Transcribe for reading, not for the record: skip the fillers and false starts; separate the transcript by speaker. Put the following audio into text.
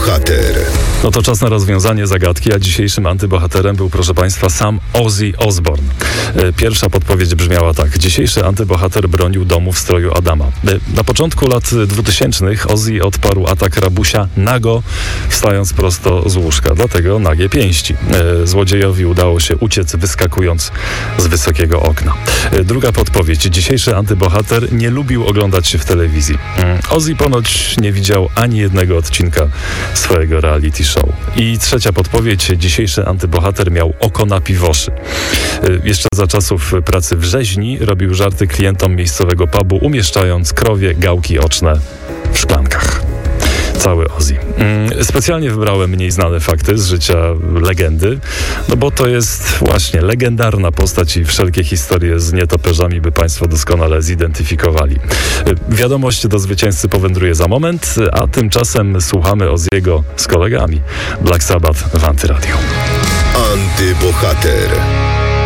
Speaker 1: Antybohater.
Speaker 2: No to czas na rozwiązanie zagadki, a dzisiejszym antybohaterem był, proszę Państwa, sam Ozzy Osbourne. Pierwsza podpowiedź brzmiała tak. Dzisiejszy antybohater bronił domu w stroju Adama. Na początku lat 2000 Ozzy odparł atak rabusia nago, wstając prosto z łóżka. Dlatego nagie pięści. Złodziejowi udało się uciec, wyskakując z wysokiego okna. Druga podpowiedź. Dzisiejszy antybohater nie lubił oglądać się w telewizji. Ozzy ponoć nie widział ani jednego odcinka swojego reality show. I trzecia podpowiedź. Dzisiejszy antybohater miał oko na piwoszy. Jeszcze za czasów pracy w rzeźni robił żarty klientom miejscowego pubu, umieszczając krowie gałki oczne w szklankach. Cały Ozzy. Specjalnie wybrałem mniej znane fakty z życia legendy, no bo to jest właśnie legendarna postać i wszelkie historie z nietoperzami by Państwo doskonale zidentyfikowali. Wiadomość do zwycięzcy powędruje za moment, a tymczasem słuchamy Ozzy'ego z kolegami Black Sabbath w Antyradiu.
Speaker 1: Antybohater.